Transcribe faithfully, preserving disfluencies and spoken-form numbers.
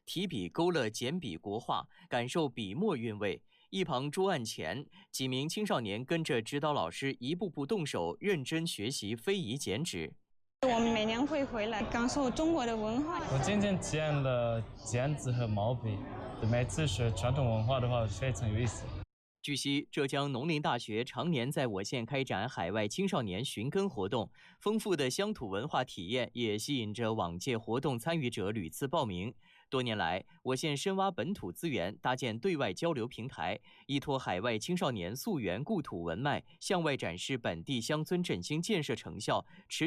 提笔勾勒简笔国画，感受笔墨韵味。一旁桌案前，几名青少年跟着指导老师一步步动手，认真学习非遗剪纸。 我们每年会回来感受中国的文化。 我今天体验了剪纸和毛笔，每次学传统文化的话非常有意思。 据悉，浙江农林大学常年在我县开展海外青少年寻根活动，丰富的乡土文化体验也吸引着往届活动参与者屡次报名。多年来，我县深挖本土资源，搭建对外交流平台，依托海外青少年溯源故土文脉，向外展示本地乡村振兴建设成效，持